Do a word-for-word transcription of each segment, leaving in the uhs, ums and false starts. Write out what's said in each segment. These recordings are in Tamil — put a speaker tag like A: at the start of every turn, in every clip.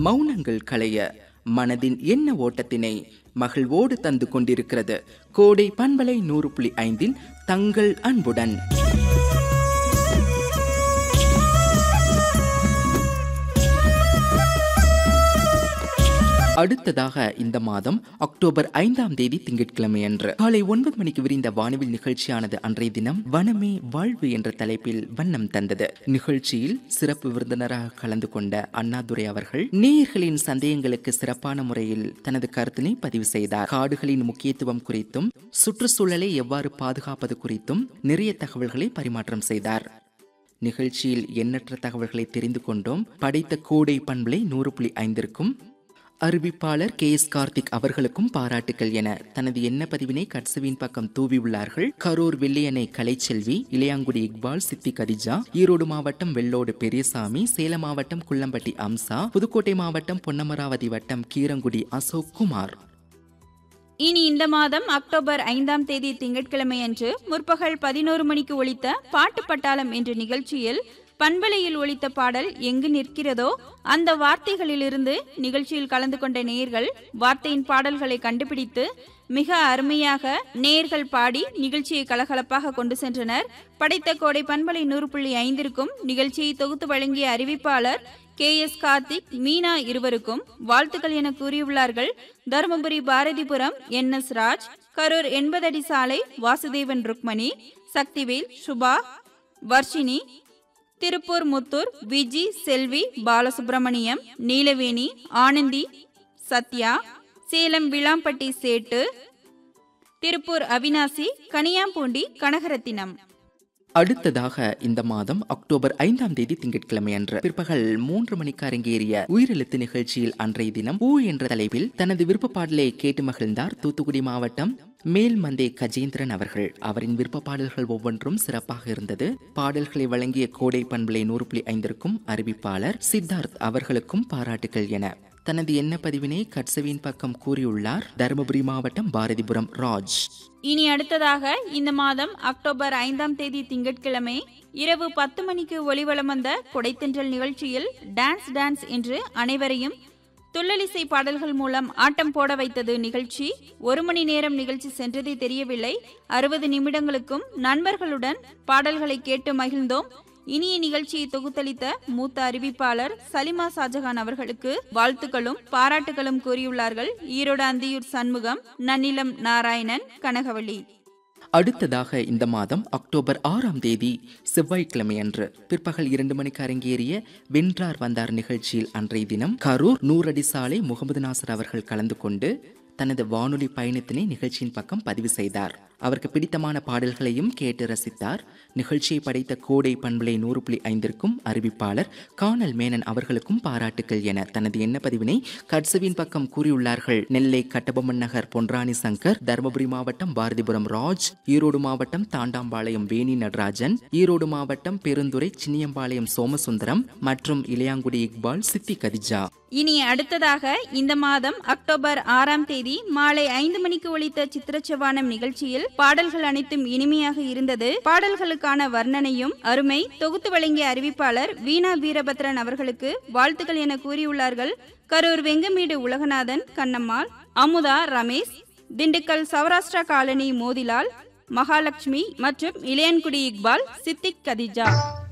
A: மௌனங்கள் களைய மனதின் எண்ண ஓட்டத்தினை மகிழ்வோடு தந்து கொண்டிருக்கிறது கோடை பண்பலை நூறு புள்ளி ஐந்தின் தங்கள் அன்புடன். அடுத்ததாக இந்த மாதம் அக்டோபர் ஐந்தாம் தேதி திங்கட்கிழமை அன்று காலை ஒன்பது மணிக்கு விரிந்த வானவில் நிகழ்ச்சியானது அன்றைய தினம் வனமே வாழ்வு என்ற தலைப்பில் வண்ணம் தந்தது. நிகழ்ச்சியில் சிறப்பு விருந்தினராக கலந்து கொண்ட அண்ணாதுரை அவர்கள் நேயர்களின் சந்தேகங்களுக்கு சிறப்பான முறையில் தனது கருத்தினை பதிவு செய்தார். காடுகளின் முக்கியத்துவம் குறித்தும் சுற்றுச்சூழலை எவ்வாறு பாதுகாப்பது குறித்தும் நிறைய தகவல்களை பரிமாற்றம் செய்தார். நிகழ்ச்சியில் எண்ணற்ற தகவல்களை தெரிந்து கொண்டோம். படைத்த கோடை பண்பலை நூறு புள்ளி ஐந்திற்கும் அறிவிப்பாளர் கே எஸ் கார்த்திக் அவர்களுக்கும் பாராட்டுகள் என தனது எண்ண பதிவினை கட்சவின் பக்கம் தூவியுள்ளார்கள். கரூர் வெள்ளையணை கலைச்செல்வி, இளையாங்குடி இக்பால், சித்தி கதிஜா, ஈரோடு மாவட்டம் வெள்ளோடு பெரியசாமி, சேலம் மாவட்டம் குள்ளம்பட்டி அம்சா, புதுக்கோட்டை மாவட்டம் பொன்னமராவதி வட்டம் கீரங்குடி அசோக் குமார்.
B: இனி இந்த மாதம் அக்டோபர் ஐந்தாம் தேதி திங்கட்கிழமை அன்று முற்பகல் பதினோரு மணிக்கு ஒலித்த பாட்டு பட்டாளம் என்ற நிகழ்ச்சியில் பண்பலையில் ஒலித்த பாடல் எங்கு நிற்கிறதோ அந்த வார்த்தைகளிலிருந்து நிகழ்ச்சியில் கலந்து கொண்ட நேயர்கள் வார்த்தையின் பாடல்களை கண்டுபிடித்து மிக அருமையாக நேயர்கள் பாடி நிகழ்ச்சியை கலகலப்பாக கொண்டு சென்றனர். படைத்த கோடை பண்பலை நூறு புள்ளி ஐந்திற்கும் நிகழ்ச்சியை தொகுத்து வழங்கிய அறிவிப்பாளர் கே எஸ் கார்த்திக், மீனா இருவருக்கும் வாழ்த்துக்கள் என கூறியுள்ளார்கள். தருமபுரி பாரதிபுரம் என் எஸ் ராஜ், கரூர் எண்பது அடி சாலை வாசுதேவன் ருக்மணி, சக்திவேல், சுபா, வர்ஷினி, திருப்பூர் முத்தூர் விஜி, செல்வி, பாலசுப்ரமணியம், நீலவேணி, ஆனந்தி, சத்யா, சேலம் விளாம்பட்டி சேட்டு, திருப்பூர் அவினாசி, கனியாம்பூண்டி கனகரத்தினம்.
A: அடுத்ததாக இந்த மாதம் அக்டோபர் ஐந்தாம் தேதி திங்கட்கிழமை அன்று பிற்பகல் மூன்று மணிக்கு அரங்கேறிய உயிரெழுத்து நிகழ்ச்சியில் அன்றைய தினம் பூ என்ற தலைப்பில் தனது விருப்ப பாடலை கேட்டு மகிழ்ந்தார் தூத்துக்குடி மாவட்டம் மேல்மந்தே கஜேந்திரன் அவர்கள். அவரின் விருப்ப பாடல்கள் ஒவ்வொன்றும் சிறப்பாக இருந்தது. பாடல்களை வழங்கிய கோடை பண்பலை நூறு புள்ளி ஐந்திற்கும் அறிவிப்பாளர் சித்தார்த் அவர்களுக்கும் பாராட்டுகள் என தனது எண்ண பதிவினை கட்சவின் பக்கம் கூறியுள்ளார் தருமபுரி மாவட்டம் பாரதிபுரம் ராஜ்.
B: இனி அடுத்ததாக இந்த மாதம் அக்டோபர் ஐந்தாம் தேதி திங்கட்கிழமை இரவு பத்து மணிக்கு ஒளிவலம் வந்த கொடைத்தென்றல் நிகழ்ச்சியில் டான்ஸ் டான்ஸ் என்று அனைவரையும் துள்ளலிசை பாடல்கள் மூலம் ஆட்டம் போட வைத்தது நிகழ்ச்சி. ஒரு மணி நேரம் நிகழ்ச்சி சென்றதே தெரியவில்லை. அறுபது நிமிடங்களுக்கும் நண்பர்களுடன் பாடல்களை கேட்டு மகிழ்ந்தோம். இனிய நிகழ்ச்சியை தொகுத்தளித்த மூத்த அறிவிப்பாளர் சலிமா ஷாஜகான் அவர்களுக்கு வாழ்த்துக்களும் பாராட்டுகளும் கூறியுள்ளார்கள். ஈரோடு அந்தியூர் சண்முகம், நன்னிலம் நாராயணன், கனகவள்ளி.
A: அடுத்ததாக இந்த மாதம் அக்டோபர் ஆறாம் தேதி செவ்வாய்க்கிழமை அன்று பிற்பகல் இரண்டு மணிக்கு அரங்கேறிய வென்றார் வந்தார் நிகழ்ச்சியில் அன்றைய தினம் கரூர் நூறடி சாலை முகமது நாசர் அவர்கள் கலந்து கொண்டு தனது வானொலி பயணத்தினை நிகழ்ச்சியின் பக்கம் பதிவு செய்தார். அவருக்கு பிடித்தமான பாடல்களையும் கேட்டு ரசித்தார். நிகழ்ச்சியை படைத்த கோடை பண்பலை நூறு புள்ளி ஐந்திற்கும் அறிவிப்பாளர் கானல் மேனன் அவர்களுக்கும் பாராட்டுகள் என தனது எண்ண பதிவினை கட்சவின் பக்கம் கூறியுள்ளார்கள். நெல்லை கட்டபொம்மன் நகர் பொன்ராணி சங்கர், தருமபுரி மாவட்டம் பாரதிபுரம் ராஜ், ஈரோடு மாவட்டம் தாண்டாம்பாளையம் வேணி நடராஜன், ஈரோடு மாவட்டம் பெருந்துறை சின்னியம்பாளையம் சோமசுந்தரம் மற்றும் இளையாங்குடி இக்பால், சித்தி கதிஜா.
B: இனி அடுத்ததாக இந்த மாதம் அக்டோபர் ஆறாம் தேதி மாலை ஐந்து மணிக்கு ஒலித்த சித்திரச்சவானம் நிகழ்ச்சியில் பாடல்கள் அனைத்தும் இனிமையாக இருந்தது. பாடல்களுக்கான வர்ணனையும் அருமை. தொகுத்து வழங்கிய அறிவிப்பாளர் வீணா வீரபத்ரன் அவர்களுக்கு வாழ்த்துக்கள் என கூறியுள்ளார்கள். கரூர் வெங்கமேடு உலகநாதன், கண்ணம்மாள், அமுதா, ரமேஷ், திண்டுக்கல் சௌராஷ்டிரா காலனி மோதிலால், மகாலட்சுமி மற்றும் இளையன்குடி இக்பால், சித்திக் கதிஜா.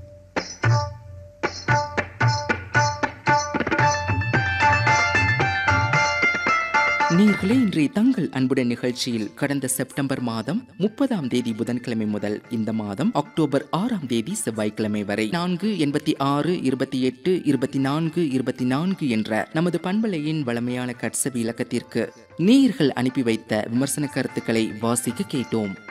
A: நேயர்களே, இன்றைய தங்கள் அன்புடன் நிகழ்ச்சியில் கடந்த செப்டம்பர் மாதம் முப்பதாம் தேதி புதன்கிழமை முதல் இந்த மாதம் அக்டோபர் ஆறாம் தேதி செவ்வாய்க்கிழமை வரை நான்கு எண்பத்தி ஆறு இருபத்தி எட்டு இருபத்தி நான்கு இருபத்தி நான்கு என்ற நமது பண்பலையின் வளமையான கட்சவி இலக்கத்திற்கு நேயர்கள் அனுப்பி வைத்த விமர்சன கருத்துக்களை வாசிக்க கேட்டோம்.